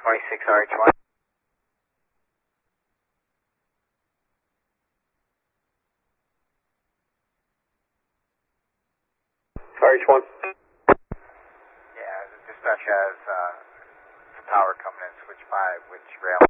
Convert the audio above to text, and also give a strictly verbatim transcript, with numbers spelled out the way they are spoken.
twenty-six R H one. R H one. Yeah, the dispatch has uh, some power coming in, switch by which rail?